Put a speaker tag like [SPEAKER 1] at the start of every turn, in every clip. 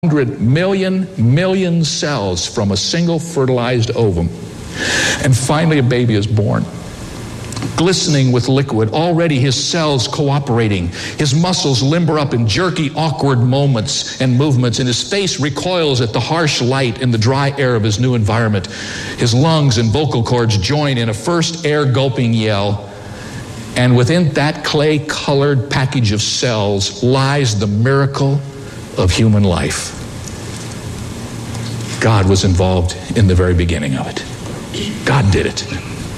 [SPEAKER 1] million cells from a single fertilized ovum. And finally a baby is born, glistening with liquid, already his cells cooperating. His muscles limber up in jerky, awkward moments and movements, and his face recoils at the harsh light and the dry air of his new environment. His lungs and vocal cords join in a first air-gulping yell, and within that clay-colored package of cells lies the miracle of human life. God was involved in the very beginning of it. God did it.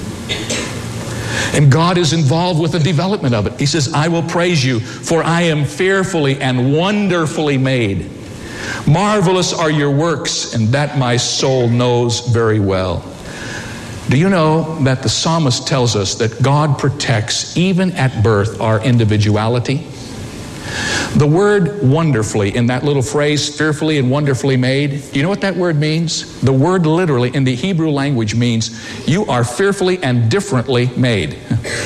[SPEAKER 1] And God is involved with the development of it. He says, I will praise you, for I am fearfully and wonderfully made. Marvelous are your works, and that my soul knows very well. Do you know that the psalmist tells us that God protects, even at birth, our individuality? The word wonderfully in that little phrase, fearfully and wonderfully made, do you know what that word means? The word literally in the Hebrew language means you are fearfully and differently made.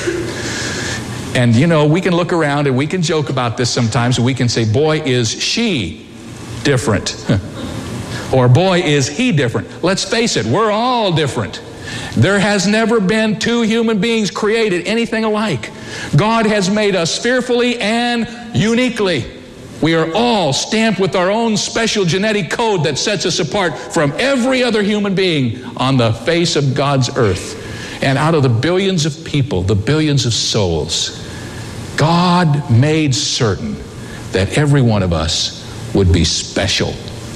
[SPEAKER 1] And you know, we can look around and we can joke about this sometimes, and we can say, boy, is she different. Or boy, is he different. Let's face it, we're all different. There has never been two human beings created anything alike. God has made us fearfully and uniquely. We are all stamped with our own special genetic code that sets us apart from every other human being on the face of God's earth. And out of the billions of people, the billions of souls, God made certain that every one of us would be special,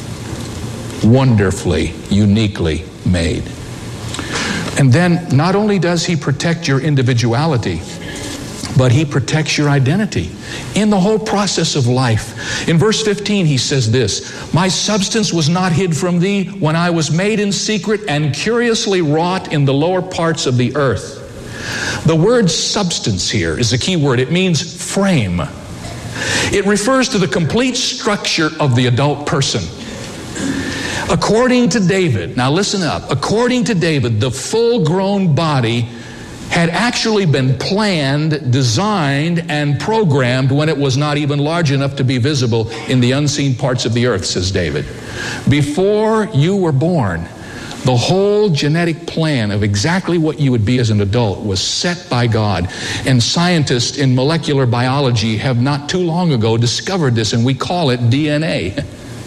[SPEAKER 1] wonderfully, uniquely made. And then not only does he protect your individuality, but he protects your identity in the whole process of life. In verse 15, he says this, my substance was not hid from thee when I was made in secret and curiously wrought in the lower parts of the earth. The word substance here is a key word. It means frame. It refers to the complete structure of the adult person. According to David, now listen up, according to David, the full-grown body had actually been planned, designed, and programmed when it was not even large enough to be visible in the unseen parts of the earth, says David. Before you were born, the whole genetic plan of exactly what you would be as an adult was set by God. And scientists in molecular biology have not too long ago discovered this, and we call it DNA.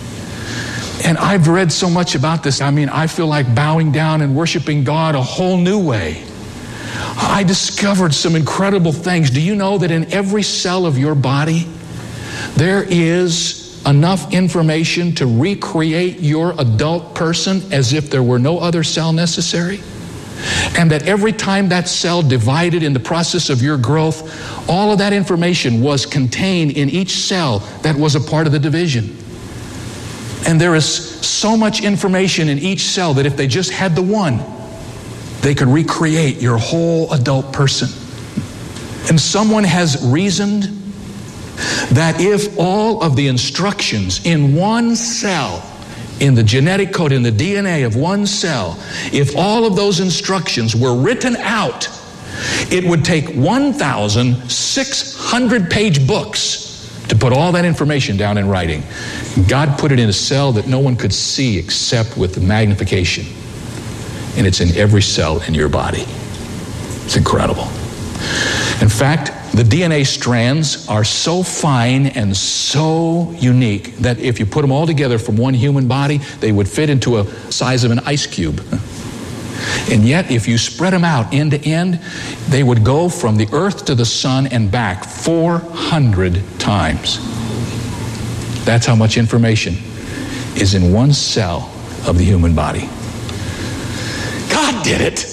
[SPEAKER 1] And I've read so much about this. I mean, I feel like bowing down and worshiping God a whole new way. I discovered some incredible things. Do you know that in every cell of your body, there is enough information to recreate your adult person as if there were no other cell necessary? And that every time that cell divided in the process of your growth, all of that information was contained in each cell that was a part of the division. And there is so much information in each cell that if they just had the one, they could recreate your whole adult person. And someone has reasoned that if all of the instructions in one cell, in the genetic code, in the DNA of one cell, if all of those instructions were written out, it would take 1,600 page books to put all that information down in writing. God put it in a cell that no one could see except with the magnification. And it's in every cell in your body. It's incredible. In fact, the DNA strands are so fine and so unique that if you put them all together from one human body, they would fit into a size of an ice cube. And yet, if you spread them out end to end, they would go from the earth to the sun and back 400 times. That's how much information is in one cell of the human body. God did it.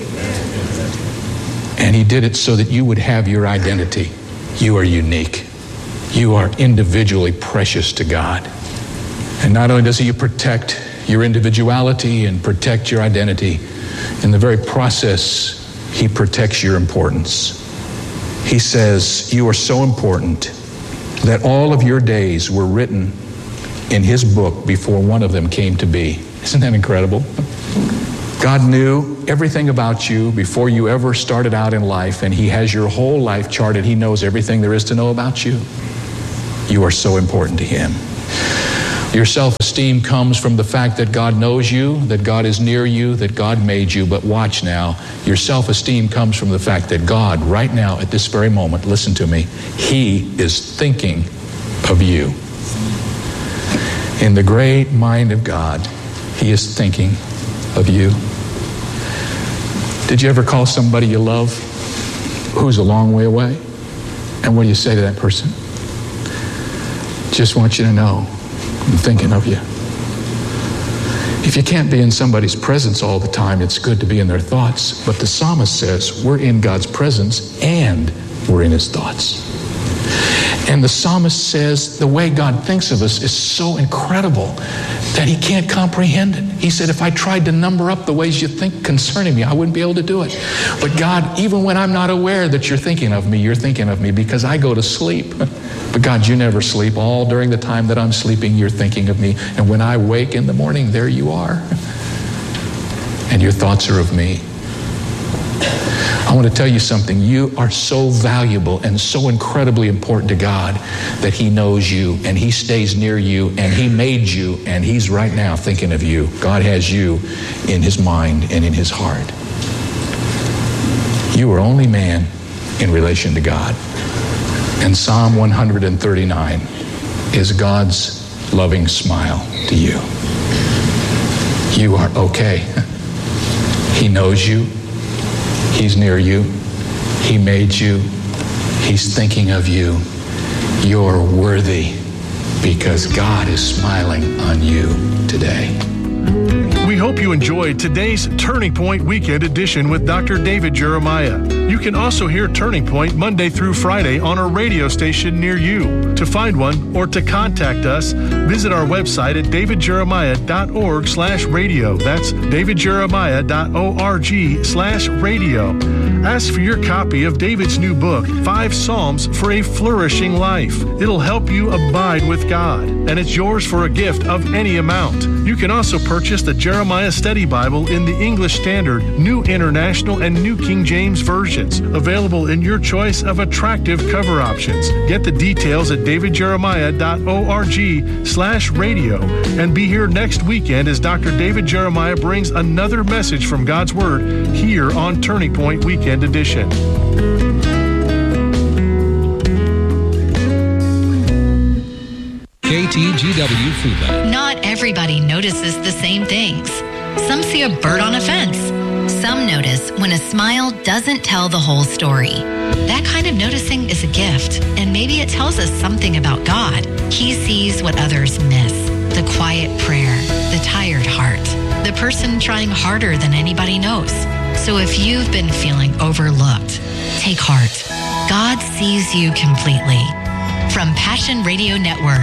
[SPEAKER 1] And he did it so that you would have your identity. You are unique. You are individually precious to God. And not only does he protect your individuality and protect your identity, in the very process, he protects your importance. He says, you are so important that all of your days were written in his book before one of them came to be. Isn't that incredible? God knew everything about you before you ever started out in life, and he has your whole life charted. He knows everything there is to know about you. You are so important to him. Your self-esteem comes from the fact that God knows you, that God is near you, that God made you. But watch now, your self-esteem comes from the fact that God, right now, at this very moment, listen to me, He is thinking of you. In the great mind of God, He is thinking of you. Did you ever call somebody you love who's a long way away? And what do you say to that person? Just want you to know, I'm thinking of you. If you can't be in somebody's presence all the time, it's good to be in their thoughts. But the psalmist says we're in God's presence and we're in His thoughts. And the psalmist says the way God thinks of us is so incredible that he can't comprehend it. He said, if I tried to number up the ways you think concerning me, I wouldn't be able to do it. But God, even when I'm not aware that you're thinking of me because I go to sleep. But God, you never sleep. All during the time that I'm sleeping, you're thinking of me. And when I wake in the morning, there you are. And your thoughts are of me. I want to tell you something. You are so valuable and so incredibly important to God that He knows you and He stays near you and He made you and He's right now thinking of you. God has you in His mind and in His heart. You are only man in relation to God. And Psalm 139 is God's loving smile to you. You are okay. He knows you. He's near you. He made you. He's thinking of you. You're worthy because God is smiling on you today.
[SPEAKER 2] We hope you enjoyed today's Turning Point Weekend Edition with Dr. David Jeremiah. You can also hear Turning Point Monday through Friday on a radio station near you. To find one or to contact us, visit our website at davidjeremiah.org/radio. That's davidjeremiah.org/radio. Ask for your copy of David's new book, 5 Psalms for a Flourishing Life. It'll help you abide with God, and it's yours for a gift of any amount. You can also purchase the Jeremiah Study Bible in the English Standard, New International, and New King James versions, available in your choice of attractive cover options. Get the details at davidjeremiah.org/radio, and be here next weekend as Dr. David Jeremiah brings another message from God's Word here on Turning Point Weekend Edition.
[SPEAKER 3] KTGW Foodland.
[SPEAKER 4] Not everybody notices the same things. Some see a bird on a fence. Some notice when a smile doesn't tell the whole story. That kind of noticing is a gift, and maybe it tells us something about God. He sees what others miss. The quiet prayer, the tired heart, the person trying harder than anybody knows. So if you've been feeling overlooked, take heart. God sees you completely. From Passion Radio Network.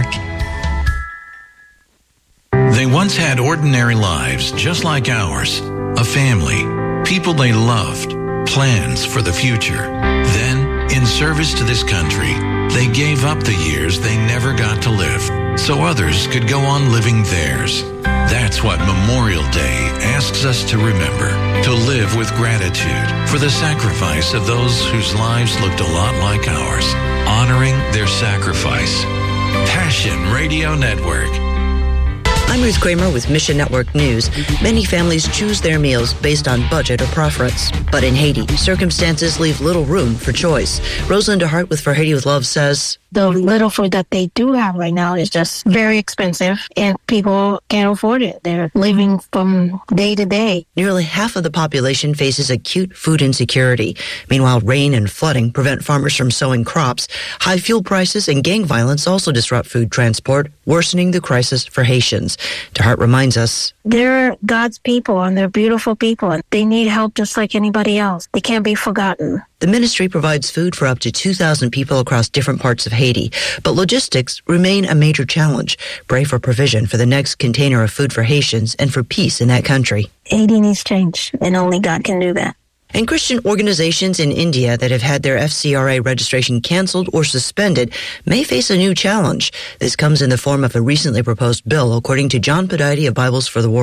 [SPEAKER 5] They once had ordinary lives just like ours. A family, people they loved, plans for the future. Then, in service to this country, they gave up the years they never got to live so others could go on living theirs. That's what Memorial Day asks us to remember, to live with gratitude for the sacrifice of those whose lives looked a lot like ours, honoring their sacrifice. Passion Radio Network.
[SPEAKER 6] I'm Ruth Kramer with Mission Network News. Many families choose their meals based on budget or preference. But in Haiti, circumstances leave little room for choice. Rosalind DeHart with For Haiti with Love says,
[SPEAKER 7] the little food that they do have right now is just very expensive, and people can't afford it. They're living from day to day.
[SPEAKER 6] Nearly half of the population faces acute food insecurity. Meanwhile, rain and flooding prevent farmers from sowing crops. High fuel prices and gang violence also disrupt food transport, worsening the crisis for Haitians. DeHart reminds us,
[SPEAKER 7] they're God's people, and they're beautiful people, and they need help just like anybody else. They can't be forgotten.
[SPEAKER 6] The ministry provides food for up to 2,000 people across different parts of Haiti, but logistics remain a major challenge. Pray for provision for the next container of food for Haitians and for peace in that country.
[SPEAKER 7] Haiti needs change, and only God can do that.
[SPEAKER 6] And Christian organizations in India that have had their FCRA registration canceled or suspended may face a new challenge. This comes in the form of a recently proposed bill, according to John Podide of Bibles for the World.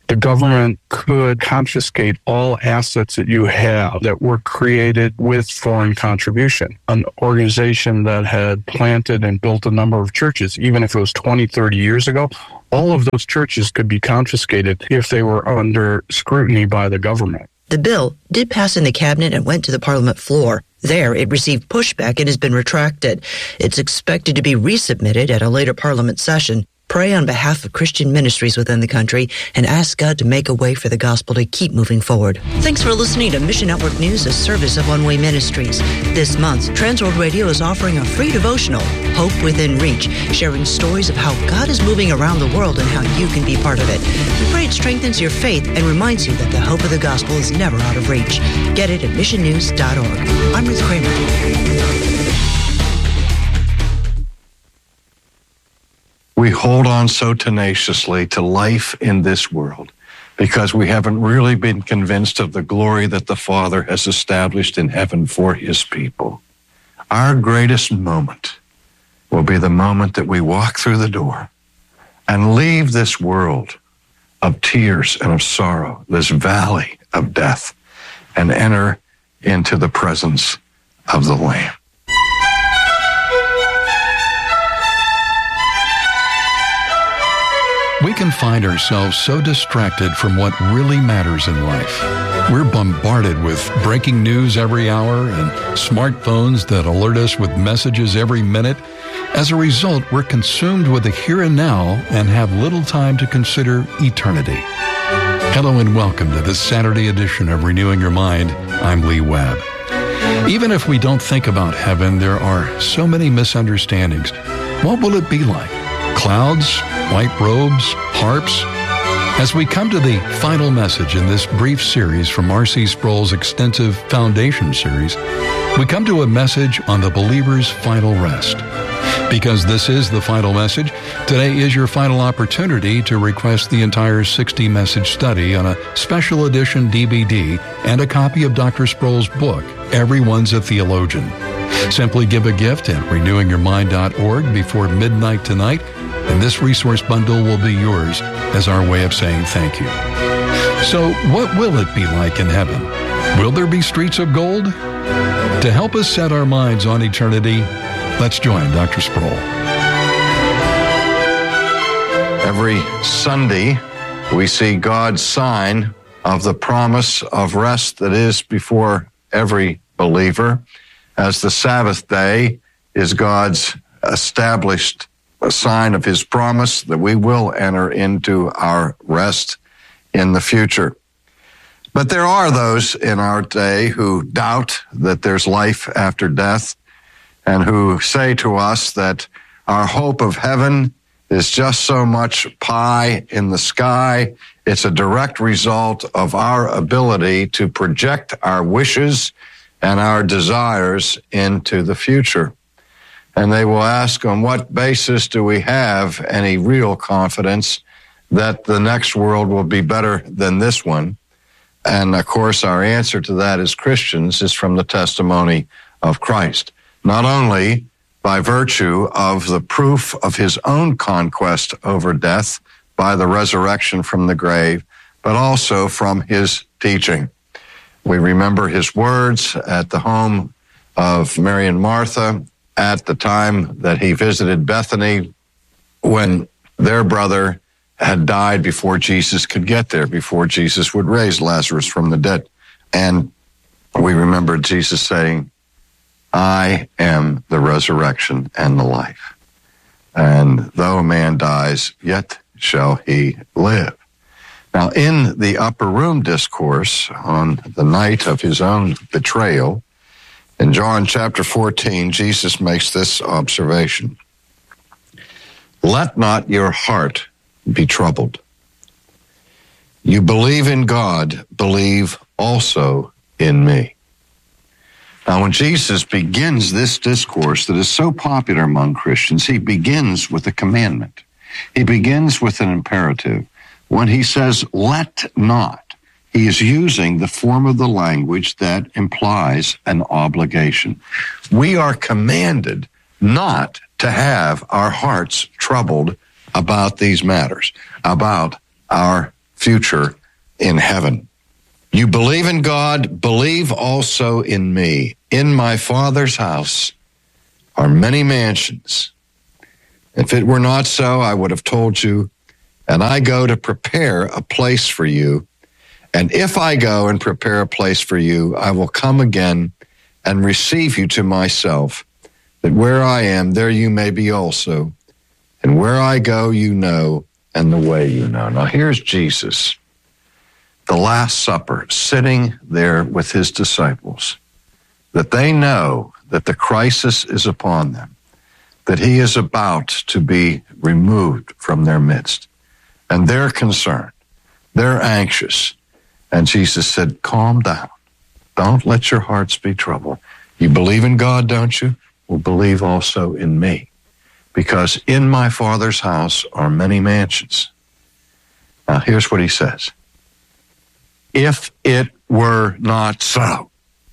[SPEAKER 8] The government could confiscate all assets that you have that were created with foreign contribution. An organization that had planted and built a number of churches, even if it was 20, 30 years ago, all of those churches could be confiscated if they were under scrutiny by the government.
[SPEAKER 6] The bill did pass in the cabinet and went to the Parliament floor. There, it received pushback and has been retracted. It's expected to be resubmitted at a later Parliament session. Pray on behalf of Christian ministries within the country and ask God to make a way for the gospel to keep moving forward. Thanks for listening to Mission Network News, a service of One Way Ministries. This month, Transworld Radio is offering a free devotional, Hope Within Reach, sharing stories of how God is moving around the world and how you can be part of it. We pray it strengthens your faith and reminds you that the hope of the gospel is never out of reach. Get it at missionnews.org. I'm Ruth Kramer.
[SPEAKER 9] We hold on so tenaciously to life in this world because we haven't really been convinced of the glory that the Father has established in heaven for his people. Our greatest moment will be the moment that we walk through the door and leave this world of tears and of sorrow, this valley of death, and enter into the presence of the Lamb.
[SPEAKER 1] We can find ourselves so distracted from what really matters in life. We're bombarded with breaking news every hour and smartphones that alert us with messages every minute. As a result, we're consumed with the here and now and have little time to consider eternity. Hello and welcome to this Saturday edition of Renewing Your Mind. I'm Lee Webb. Even if we don't think about heaven, there are so many misunderstandings. What will it be like? Clouds, white robes, harps? As we come to the final message in this brief series from R.C. Sproul's extensive Foundation series, we come to a message on the believer's final rest. Because this is the final message, today is your final opportunity to request the entire 60-message study on a special edition DVD and a copy of Dr. Sproul's book, Everyone's a Theologian. Simply give a gift at renewingyourmind.org before midnight tonight, and this resource bundle will be yours as our way of saying thank you. So what will it be like in heaven? Will there be streets of gold? To help us set our minds on eternity, let's join Dr. Sproul.
[SPEAKER 9] Every Sunday, we see God's sign of the promise of rest that is before every believer, as the Sabbath day is God's established a sign of his promise that we will enter into our rest in the future. But there are those in our day who doubt that there's life after death and who say to us that our hope of heaven is just so much pie in the sky. It's a direct result of our ability to project our wishes and our desires into the future. And they will ask, on what basis do we have any real confidence that the next world will be better than this one? And of course, our answer to that as Christians is from the testimony of Christ, not only by virtue of the proof of his own conquest over death by the resurrection from the grave, but also from his teaching. We remember his words at the home of Mary and Martha at the time that he visited Bethany when their brother had died before Jesus could get there, before Jesus would raise Lazarus from the dead. And we remember Jesus saying, I am the resurrection and the life. And though a man dies, yet shall he live. Now, in the upper room discourse on the night of his own betrayal, in John chapter 14, Jesus makes this observation. Let not your heart be troubled. You believe in God, believe also in me. Now, when Jesus begins this discourse that is so popular among Christians, he begins with a commandment. He begins with an imperative. When he says, let not, he is using the form of the language that implies an obligation. We are commanded not to have our hearts troubled about these matters, about our future in heaven. You believe in God, believe also in me. In my Father's house are many mansions. If it were not so, I would have told you, and I go to prepare a place for you. And if I go and prepare a place for you, I will come again and receive you to myself, that where I am, there you may be also. And where I go, you know, and the way you know. Now here's Jesus, the Last Supper, sitting there with his disciples, that they know that the crisis is upon them, that he is about to be removed from their midst. And they're concerned. They're anxious. And Jesus said, calm down. Don't let your hearts be troubled. You believe in God, don't you? Well, believe also in me. Because in my Father's house are many mansions. Now, here's what he says. If it were not so,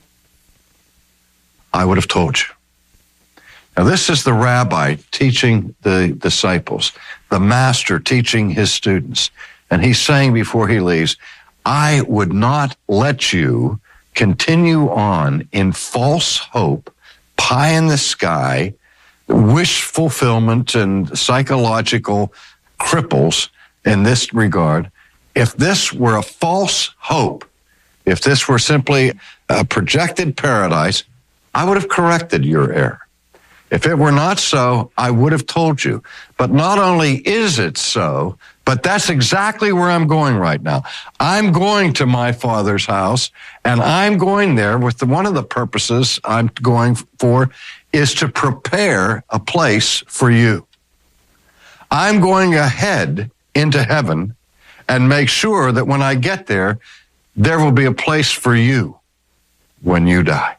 [SPEAKER 9] I would have told you. Now, this is the rabbi teaching the disciples, the master teaching his students. And he's saying before he leaves, I would not let you continue on in false hope, pie in the sky, wish fulfillment and psychological cripples in this regard. If this were a false hope, if this were simply a projected paradise, I would have corrected your error. If it were not so, I would have told you. But not only is it so, but that's exactly where I'm going right now. I'm going to my Father's house, and I'm going there with one of the purposes I'm going for is to prepare a place for you. I'm going ahead into heaven and make sure that when I get there, there will be a place for you when you die.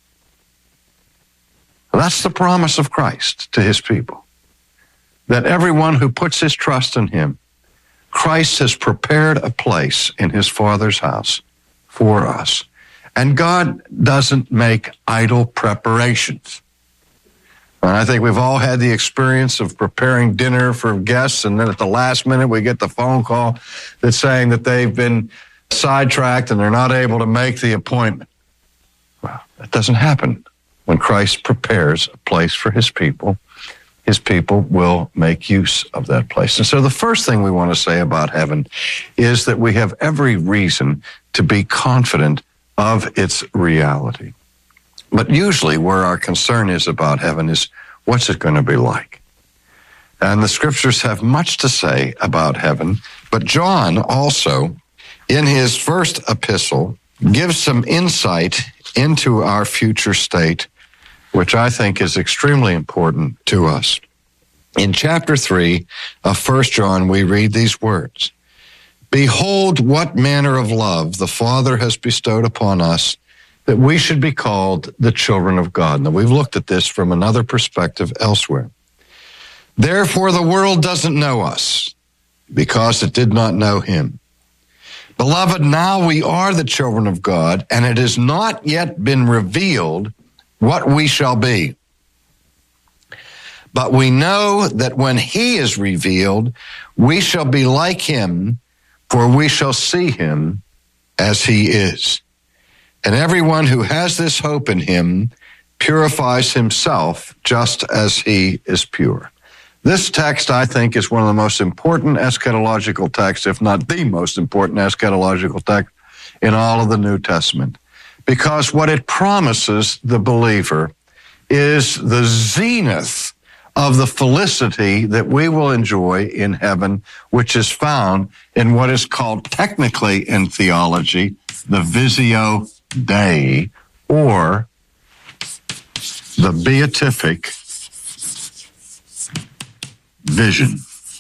[SPEAKER 9] That's the promise of Christ to his people, that everyone who puts his trust in him, Christ has prepared a place in his Father's house for us. And God doesn't make idle preparations. And I think we've all had the experience of preparing dinner for guests, and then at the last minute we get the phone call that's saying that they've been sidetracked and they're not able to make the appointment. Well, that doesn't happen. When Christ prepares a place for his people will make use of that place. And so the first thing we want to say about heaven is that we have every reason to be confident of its reality. But usually where our concern is about heaven is, what's it going to be like? And the scriptures have much to say about heaven, but John also, in his first epistle, gives some insight into our future state, which I think is extremely important to us. In chapter 3 of 1 John, we read these words, Behold, what manner of love the Father has bestowed upon us, that we should be called the children of God. Now, we've looked at this from another perspective elsewhere. Therefore, the world doesn't know us, because it did not know him. Beloved, now we are the children of God, and it has not yet been revealed what we shall be. But we know that when he is revealed, we shall be like him, for we shall see him as he is. And everyone who has this hope in him purifies himself just as he is pure. This text, I think, is one of the most important eschatological texts, if not the most important eschatological text in all of the New Testament. Because what it promises the believer is the zenith of the felicity that we will enjoy in heaven, which is found in what is called technically in theology, the Visio Dei, or the beatific vision.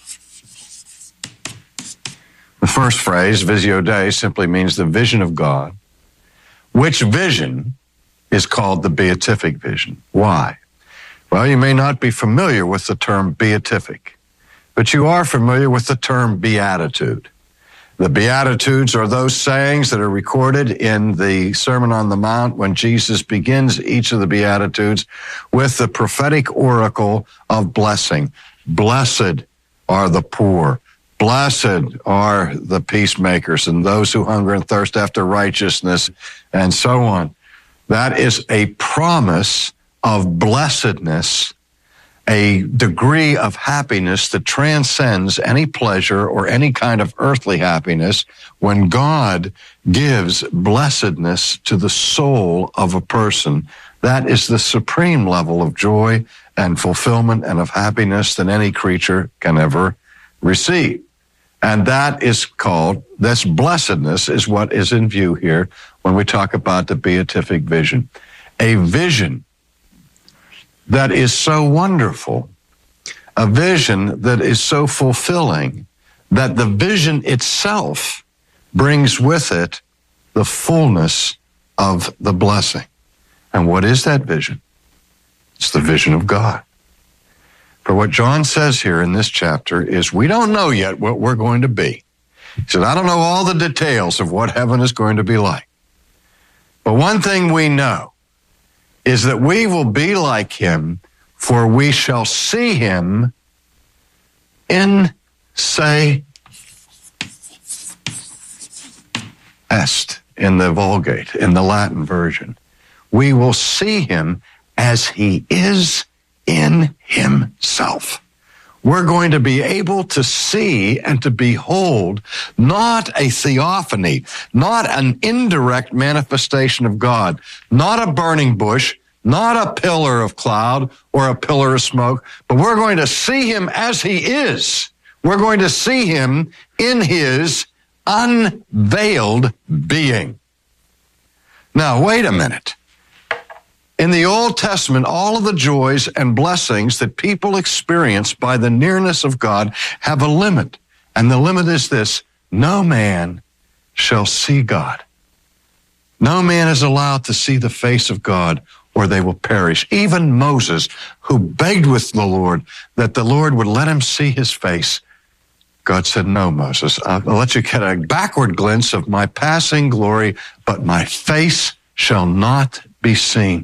[SPEAKER 9] The first phrase, Visio Dei, simply means the vision of God, which vision is called the beatific vision. Why? Well, you may not be familiar with the term beatific, but you are familiar with the term beatitude. The Beatitudes are those sayings that are recorded in the Sermon on the Mount when Jesus begins each of the Beatitudes with the prophetic oracle of blessing. Blessed are the poor. Blessed are the peacemakers and those who hunger and thirst after righteousness, and so on. That is a promise of blessedness, a degree of happiness that transcends any pleasure or any kind of earthly happiness when God gives blessedness to the soul of a person. That is the supreme level of joy and fulfillment and of happiness that any creature can ever receive. And that is called, this blessedness is what is in view here when we talk about the beatific vision. A vision that is so wonderful, a vision that is so fulfilling, that the vision itself brings with it the fullness of the blessing. And what is that vision? It's the vision of God. For what John says here in this chapter is we don't know yet what we're going to be. He said, I don't know all the details of what heaven is going to be like. But one thing we know is that we will be like him, for we shall see him in, say, est, in the Vulgate, in the Latin version. We will see him as he is in himself. We're going to be able to see and to behold not a theophany, not an indirect manifestation of God, not a burning bush, not a pillar of cloud or a pillar of smoke, but we're going to see him as he is. We're going to see him in his unveiled being. Now, wait a minute. In the Old Testament, all of the joys and blessings that people experience by the nearness of God have a limit. And the limit is this: no man shall see God. No man is allowed to see the face of God, or they will perish. Even Moses, who begged with the Lord that the Lord would let him see his face, God said, no, Moses, I'll let you get a backward glimpse of my passing glory, but my face shall not be seen.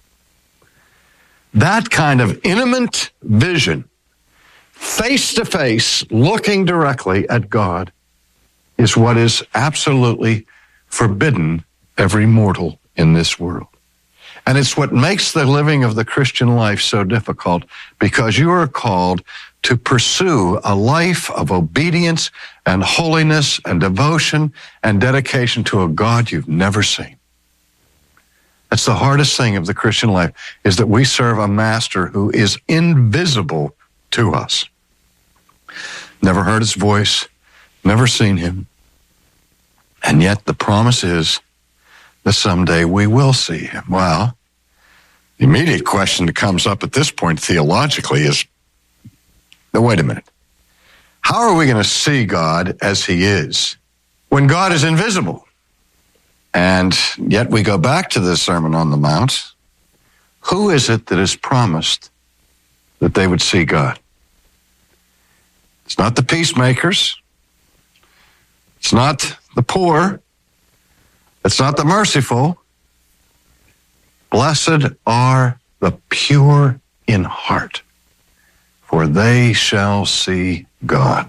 [SPEAKER 9] That kind of intimate vision, face-to-face, looking directly at God, is what is absolutely forbidden every mortal in this world. And it's what makes the living of the Christian life so difficult, because you are called to pursue a life of obedience and holiness and devotion and dedication to a God you've never seen. That's the hardest thing of the Christian life, is that we serve a master who is invisible to us. Never heard his voice, never seen him. And yet the promise is that someday we will see him. Well, the immediate question that comes up at this point theologically is, now wait a minute. How are we going to see God as he is when God is invisible? And yet we go back to the Sermon on the Mount. Who is it that is promised that they would see God? It's not the peacemakers. It's not the poor. It's not the merciful. Blessed are the pure in heart, for they shall see God.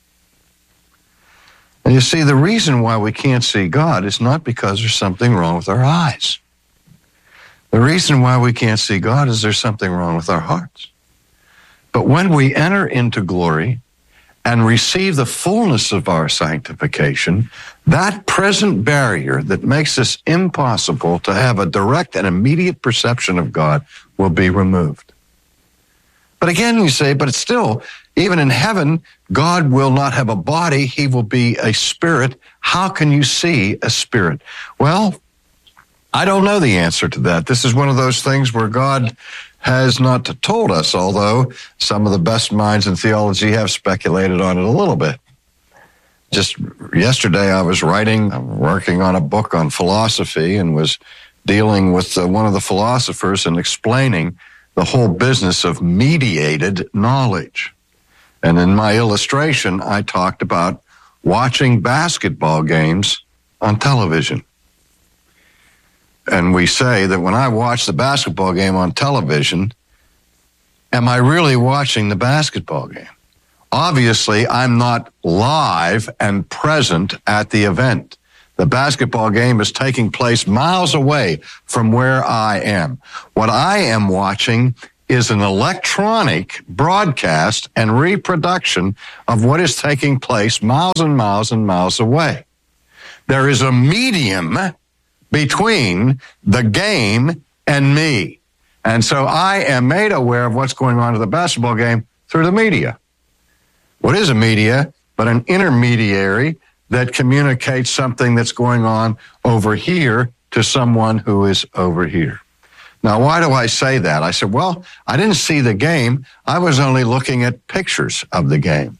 [SPEAKER 9] And you see, the reason why we can't see God is not because there's something wrong with our eyes. The reason why we can't see God is there's something wrong with our hearts. But when we enter into glory and receive the fullness of our sanctification, that present barrier that makes it impossible to have a direct and immediate perception of God will be removed. But again, you say, but it's still, even in heaven, God will not have a body. He will be a spirit. How can you see a spirit? Well, I don't know the answer to that. This is one of those things where God has not told us, although some of the best minds in theology have speculated on it a little bit. Just yesterday, I was working on a book on philosophy, and was dealing with one of the philosophers and explaining the whole business of mediated knowledge. And in my illustration, I talked about watching basketball games on television. And we say that when I watch the basketball game on television, am I really watching the basketball game? Obviously, I'm not live and present at the event. The basketball game is taking place miles away from where I am. What I am watching is an electronic broadcast and reproduction of what is taking place miles and miles and miles away. There is a medium between the game and me. And so I am made aware of what's going on to the basketball game through the media. What is a media but an intermediary that communicates something that's going on over here to someone who is over here? Now, why do I say that? I said, well, I didn't see the game. I was only looking at pictures of the game.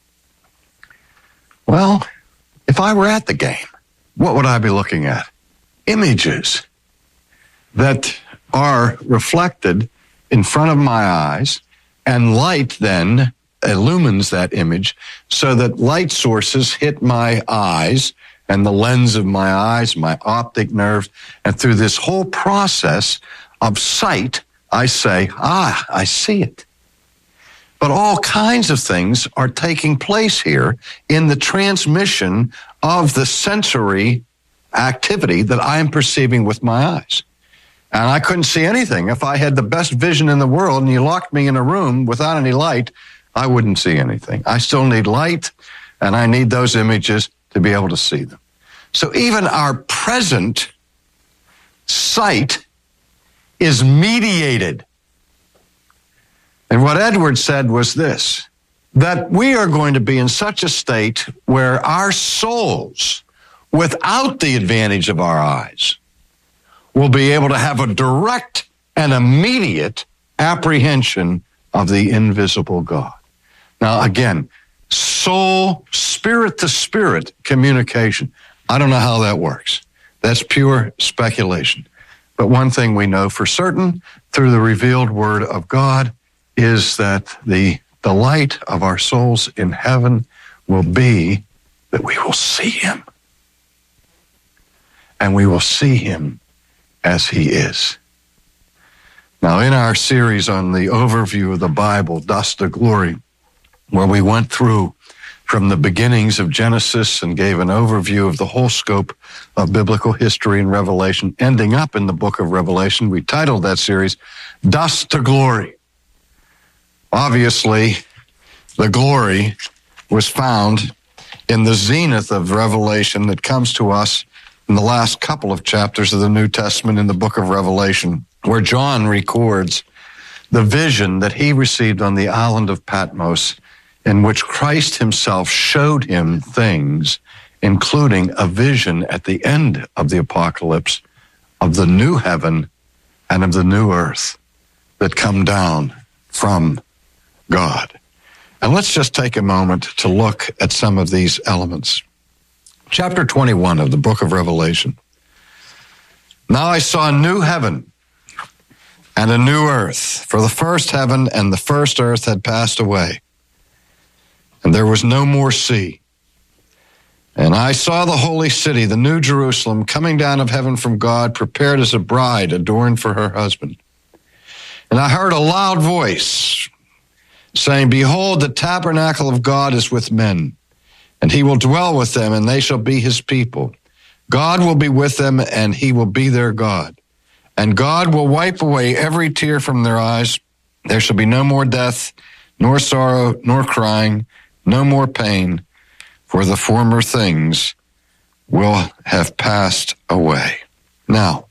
[SPEAKER 9] Well, if I were at the game, what would I be looking at? Images that are reflected in front of my eyes, and light then illumines that image so that light sources hit my eyes and the lens of my eyes, my optic nerves, and through this whole process of sight, I say, I see it. But all kinds of things are taking place here in the transmission of the sensory activity that I am perceiving with my eyes. And I couldn't see anything. If I had the best vision in the world and you locked me in a room without any light, I wouldn't see anything. I still need light, and I need those images to be able to see them. So even our present sight is mediated. And what Edward said was this, that we are going to be in such a state where our souls, without the advantage of our eyes, will be able to have a direct and immediate apprehension of the invisible God. Now, again, soul, spirit to spirit communication. I don't know how that works. That's pure speculation. But one thing we know for certain through the revealed word of God is that the delight of our souls in heaven will be that we will see him. And we will see him as he is. Now, in our series on the overview of the Bible, Dust to Glory, where we went through from the beginnings of Genesis and gave an overview of the whole scope of biblical history and Revelation, ending up in the book of Revelation, we titled that series, Dust to Glory. Obviously, the glory was found in the zenith of Revelation that comes to us in the last couple of chapters of the New Testament in the book of Revelation, where John records the vision that he received on the island of Patmos, in which Christ himself showed him things, including a vision at the end of the apocalypse of the new heaven and of the new earth that come down from God. And let's just take a moment to look at some of these elements. Chapter 21 of the book of Revelation. Now I saw a new heaven and a new earth, for the first heaven and the first earth had passed away, and there was no more sea. And I saw the holy city, the new Jerusalem, coming down of heaven from God, prepared as a bride adorned for her husband. And I heard a loud voice saying, Behold, the tabernacle of God is with men, and he will dwell with them, and they shall be his people. God will be with them, and he will be their God. And God will wipe away every tear from their eyes. There shall be no more death, nor sorrow, nor crying, no more pain, for the former things will have passed away. Now,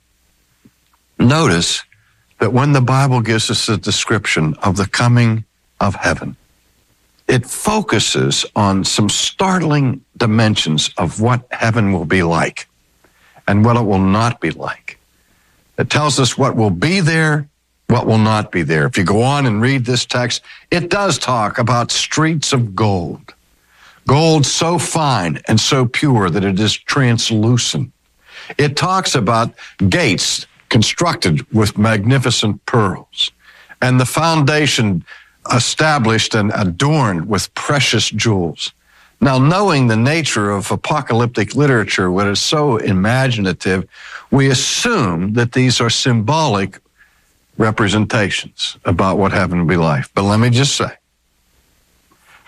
[SPEAKER 9] notice that when the Bible gives us a description of the coming of heaven, it focuses on some startling dimensions of what heaven will be like and what it will not be like. It tells us what will be there, what will not be there. If you go on and read this text, it does talk about streets of gold. Gold so fine and so pure that it is translucent. It talks about gates constructed with magnificent pearls and the foundation established and adorned with precious jewels. Now, knowing the nature of apocalyptic literature, what is so imaginative, we assume that these are symbolic representations about what heaven will be like. But let me just say,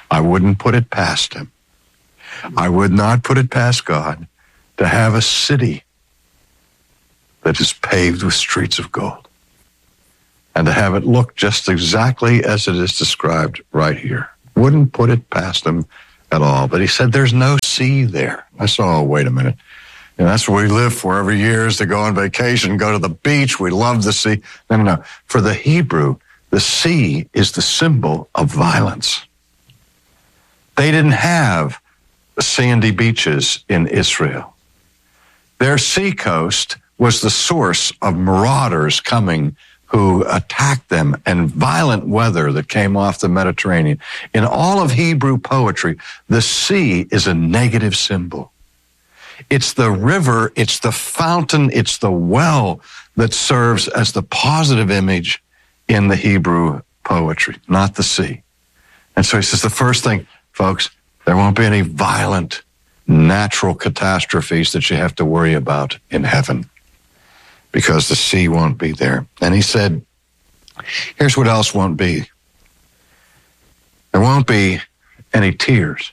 [SPEAKER 9] I wouldn't put it past him. I would not put it past God to have a city that is paved with streets of gold and to have it look just exactly as it is described right here. Wouldn't put it past him at all. But he said there's no sea there. I said, oh, wait a minute. That's what we live for every year, is to go on vacation, go to the beach. We love the sea. No. For the Hebrew, the sea is the symbol of violence. They didn't have sandy beaches in Israel. Their seacoast was the source of marauders coming who attacked them, and violent weather that came off the Mediterranean. In all of Hebrew poetry, the sea is a negative symbol. It's the river, it's the fountain, it's the well that serves as the positive image in the Hebrew poetry, not the sea. And so he says the first thing, folks, there won't be any violent natural catastrophes that you have to worry about in heaven, because the sea won't be there. And he said, here's what else won't be. There won't be any tears.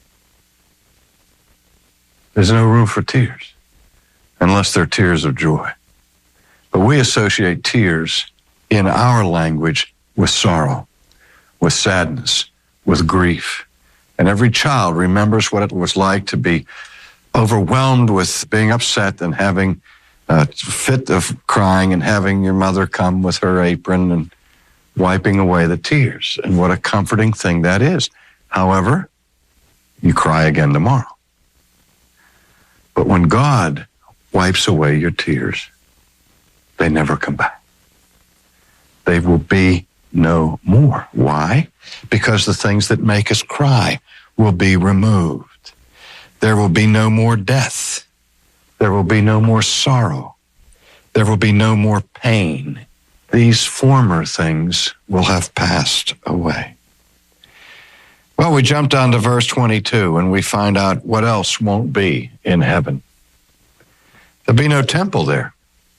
[SPEAKER 9] There's no room for tears unless they're tears of joy. But we associate tears in our language with sorrow, with sadness, with grief. And every child remembers what it was like to be overwhelmed with being upset and having a fit of crying and having your mother come with her apron and wiping away the tears. And what a comforting thing that is. However, you cry again tomorrow. But when God wipes away your tears, they never come back. They will be no more. Why? Because the things that make us cry will be removed. There will be no more death. There will be no more sorrow. There will be no more pain. These former things will have passed away. Well, we jump down to verse 22 and we find out what else won't be in heaven. There'll be no temple there.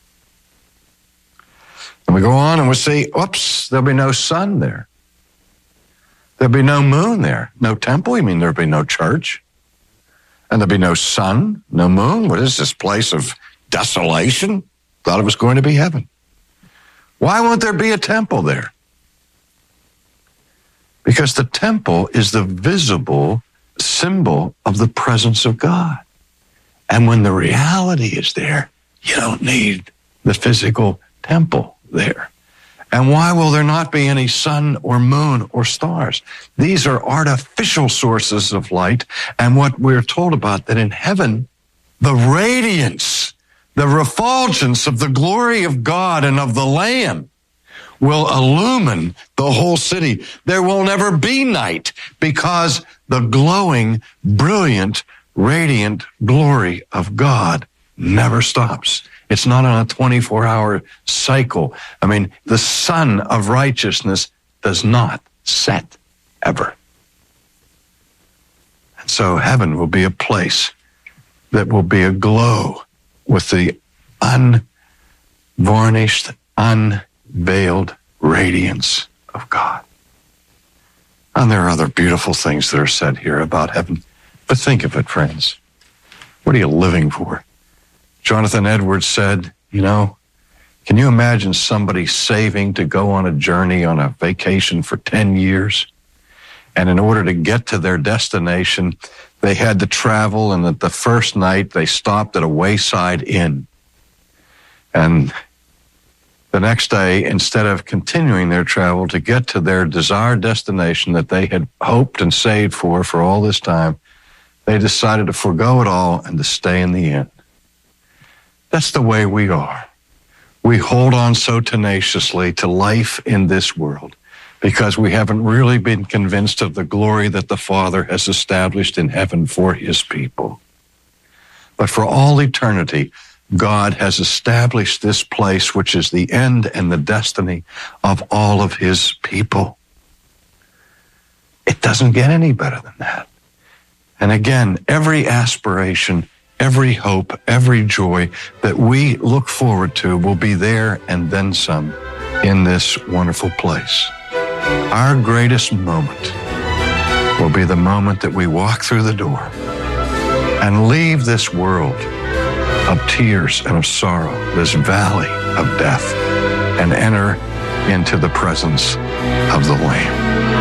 [SPEAKER 9] And we go on and we see, oops, there'll be no sun there. There'll be no moon there. No temple? You mean there'll be no church? And there'll be no sun, no moon? What is this place of desolation? Thought it was going to be heaven. Why won't there be a temple there? Because the temple is the visible symbol of the presence of God. And when the reality is there, you don't need the physical temple there. And why will there not be any sun or moon or stars? These are artificial sources of light. And what we're told about that in heaven, the radiance, the refulgence of the glory of God and of the Lamb will illumine the whole city. There will never be night because the glowing, brilliant, radiant glory of God never stops. It's not on a 24-hour cycle. I mean, the sun of righteousness does not set ever. And so heaven will be a place that will be aglow with the unvarnished, unveiled radiance of God. And there are other beautiful things that are said here about heaven. But think of it, friends. What are you living for? Jonathan Edwards said, can you imagine somebody saving to go on a journey, on a vacation for 10 years? And in order to get to their destination, they had to travel, and the first night they stopped at a wayside inn. And the next day, instead of continuing their travel to get to their desired destination that they had hoped and saved for all this time, they decided to forego it all and to stay in the inn. That's the way we are. We hold on so tenaciously to life in this world because we haven't really been convinced of the glory that the Father has established in heaven for his people. But for all eternity, God has established this place, which is the end and the destiny of all of his people. It doesn't get any better than that. And again, every aspiration, every hope, every joy that we look forward to will be there and then some in this wonderful place. Our greatest moment will be the moment that we walk through the door and leave this world of tears and of sorrow, this valley of death, and enter into the presence of the Lamb.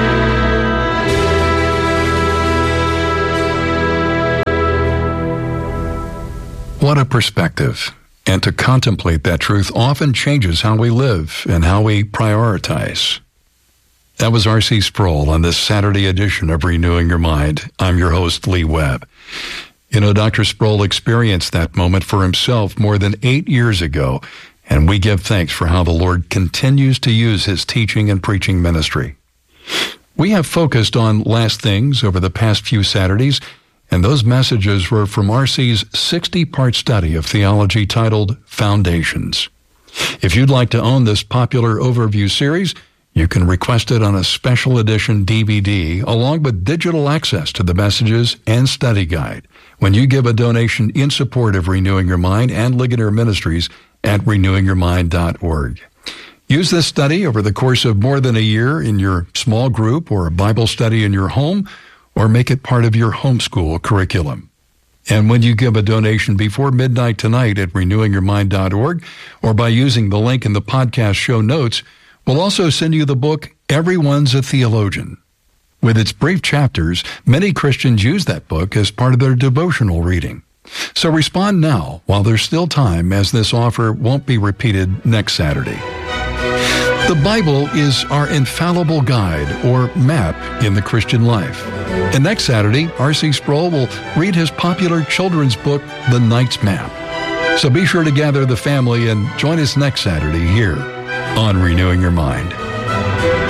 [SPEAKER 10] What a perspective. And to contemplate that truth often changes how we live and how we prioritize. That was R.C. Sproul on this Saturday edition of Renewing Your Mind. I'm your host, Lee Webb. You know, Dr. Sproul experienced that moment for himself more than 8 years ago, and we give thanks for how the Lord continues to use his teaching and preaching ministry. We have focused on last things over the past few Saturdays, and those messages were from R.C.'s 60-part study of theology titled Foundations. If you'd like to own this popular overview series, you can request it on a special edition DVD along with digital access to the messages and study guide when you give a donation in support of Renewing Your Mind and Ligonier Ministries at renewingyourmind.org. Use this study over the course of more than a year in your small group or a Bible study in your home, or make it part of your homeschool curriculum. And when you give a donation before midnight tonight at renewingyourmind.org, or by using the link in the podcast show notes, we'll also send you the book, Everyone's a Theologian. With its brief chapters, many Christians use that book as part of their devotional reading. So respond now while there's still time, as this offer won't be repeated next Saturday. The Bible is our infallible guide or map in the Christian life. And next Saturday, R.C. Sproul will read his popular children's book, The Knight's Map. So be sure to gather the family and join us next Saturday here on Renewing Your Mind.